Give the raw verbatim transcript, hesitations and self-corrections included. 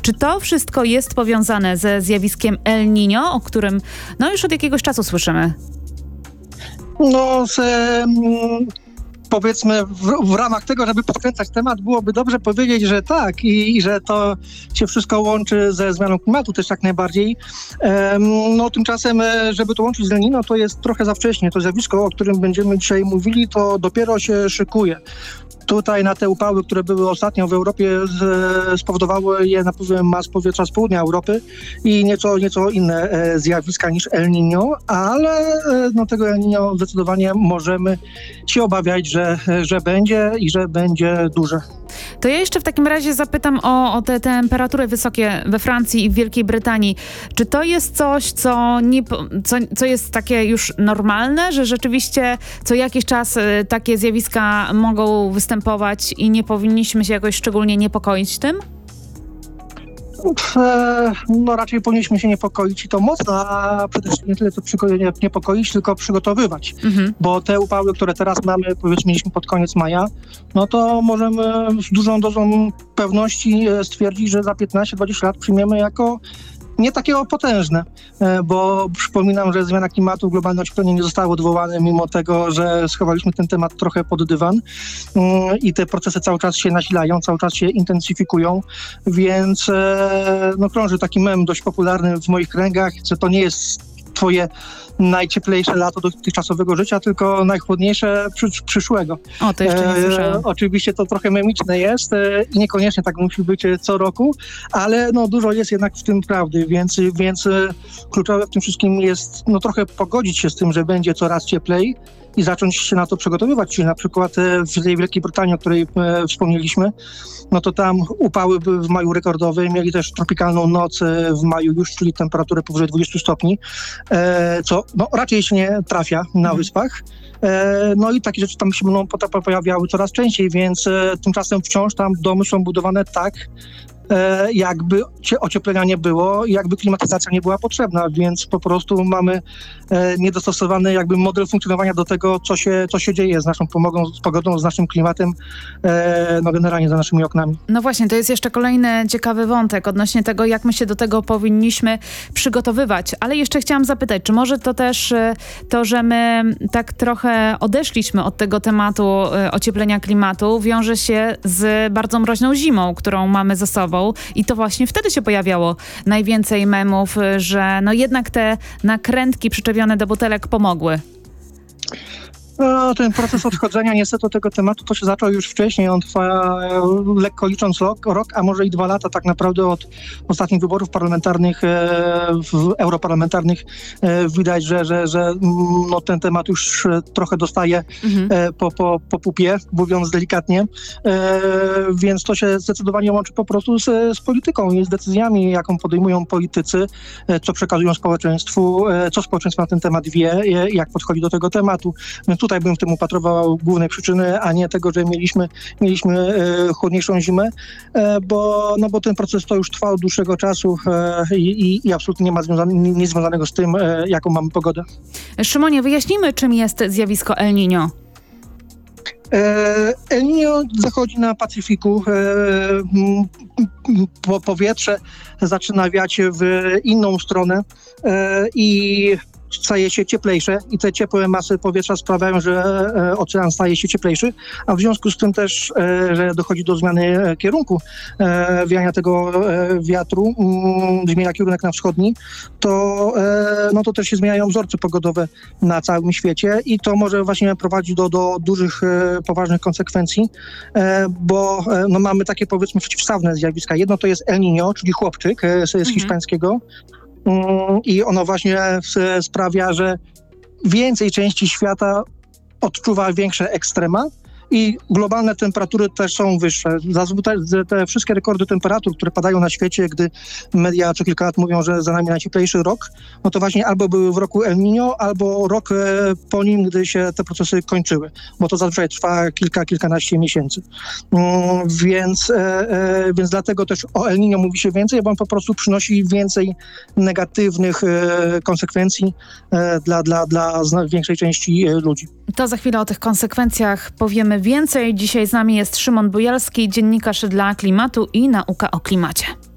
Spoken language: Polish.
Czy to wszystko jest powiązane ze zjawiskiem El Niño, o którym no już od jakiegoś czasu słyszymy? No, z, mm, powiedzmy w, w ramach tego, żeby podkręcać temat, byłoby dobrze powiedzieć, że tak i, i że to się wszystko łączy ze zmianą klimatu też jak najbardziej. Ehm, no tymczasem, żeby to łączyć z El Niño, to jest trochę za wcześnie. To zjawisko, o którym będziemy dzisiaj mówili, to dopiero się szykuje. Tutaj na te upały, które były ostatnio w Europie, z, spowodowały je napływem mas powietrza z południa Europy i nieco, nieco inne e, zjawiska niż El Niño, ale e, no, tego El Niño zdecydowanie możemy się obawiać, że, że będzie i że będzie duże. To ja jeszcze w takim razie zapytam o, o te temperatury wysokie we Francji i w Wielkiej Brytanii. Czy to jest coś, co, nie, co, co jest takie już normalne, że rzeczywiście co jakiś czas y, takie zjawiska mogą występować i nie powinniśmy się jakoś szczególnie niepokoić tym? No raczej powinniśmy się niepokoić i to mocno, a przede wszystkim nie tyle to nie niepokoić, tylko przygotowywać. Mhm. Bo te upały, które teraz mamy, powiedzmy mieliśmy pod koniec maja, no to możemy z dużą dozą pewności stwierdzić, że za piętnaście dwadzieścia lat przyjmiemy jako nie takie potężne, bo przypominam, że zmiana klimatu, globalne ocieplenie nie zostało odwołane, mimo tego, że schowaliśmy ten temat trochę pod dywan i te procesy cały czas się nasilają, cały czas się intensyfikują, więc no, krąży taki mem dość popularny w moich kręgach, że to nie jest twoje najcieplejsze lato dotychczasowego życia, tylko najchłodniejsze przysz- przyszłego. O, to jeszcze nie słyszałam. E, oczywiście to trochę memiczne jest e, i niekoniecznie tak musi być co roku, ale no, dużo jest jednak w tym prawdy, więc, więc e, kluczowe w tym wszystkim jest no, trochę pogodzić się z tym, że będzie coraz cieplej i zacząć się na to przygotowywać, czyli na przykład w tej Wielkiej Brytanii, o której e, wspomnieliśmy, no to tam upały były w maju rekordowe, mieli też tropikalną noc e, w maju już, czyli temperaturę powyżej dwudziestu stopni, e, co no, raczej się nie trafia na mm. wyspach. E, no i takie rzeczy tam się będą pojawiały coraz częściej, więc e, tymczasem wciąż tam domy są budowane tak, e, jakby ocieplenia nie było, jakby klimatyzacja nie była potrzebna, więc po prostu mamy e, niedostosowany jakby model funkcjonowania do tego, co się, co się dzieje z naszą pomogą, z pogodą, z naszym klimatem, e, no generalnie za naszymi oknami. No właśnie, to jest jeszcze kolejny ciekawy wątek odnośnie tego, jak my się do tego powinniśmy przygotowywać. Ale jeszcze chciałam zapytać, czy może to też to, że my tak trochę odeszliśmy od tego tematu ocieplenia klimatu, wiąże się z bardzo mroźną zimą, którą mamy za sobą i to właśnie wtedy się pojawiało najwięcej memów, że no jednak te nakrętki przyczepione do butelek pomogły. No, ten proces odchodzenia niestety od tego tematu to się zaczął już wcześniej. On trwa lekko licząc rok, rok, a może i dwa lata tak naprawdę od ostatnich wyborów parlamentarnych, e, europarlamentarnych. E, widać, że, że, że no, ten temat już trochę dostaje mhm. e, po, po, po pupie, mówiąc delikatnie. E, więc to się zdecydowanie łączy po prostu z, z polityką i z decyzjami, jaką podejmują politycy, e, co przekazują społeczeństwu, e, co społeczeństwo na ten temat wie, e, jak podchodzi do tego tematu. Więc tutaj bym w tym upatrywał głównej przyczyny, a nie tego, że mieliśmy, mieliśmy e, chłodniejszą zimę, e, bo, no bo ten proces to już trwa od dłuższego czasu e, i, i absolutnie nie ma związane, nic związanego z tym, e, jaką mamy pogodę. Szymonie, wyjaśnijmy, czym jest zjawisko El Niño. El Niño zachodzi na Pacyfiku, po powietrze zaczyna wiać w inną stronę i staje się cieplejsze i te ciepłe masy powietrza sprawiają, że e, ocean staje się cieplejszy, a w związku z tym też, e, że dochodzi do zmiany e, kierunku e, wiania tego e, wiatru, mm, zmienia kierunek na wschodni, to, e, no to też się zmieniają wzorce pogodowe na całym świecie i to może właśnie prowadzić do, do dużych, e, poważnych konsekwencji, e, bo e, no mamy takie powiedzmy przeciwstawne zjawiska. Jedno to jest El Niño, czyli chłopczyk e, z, z mhm. hiszpańskiego, i ono właśnie sprawia, że więcej części świata odczuwa większe ekstrema i globalne temperatury też są wyższe. Zazwyczaj te wszystkie rekordy temperatur, które padają na świecie, gdy media co kilka lat mówią, że za nami najcieplejszy rok, no to właśnie albo były w roku El Niño, albo rok po nim, gdy się te procesy kończyły, bo to zazwyczaj trwa kilka, kilkanaście miesięcy. Więc, więc dlatego też o El Niño mówi się więcej, bo on po prostu przynosi więcej negatywnych konsekwencji dla, dla, dla większej części ludzi. To za chwilę o tych konsekwencjach powiemy więcej. Dzisiaj z nami jest Szymon Bujalski, dziennikarz dla Klimatu i Nauka o klimacie.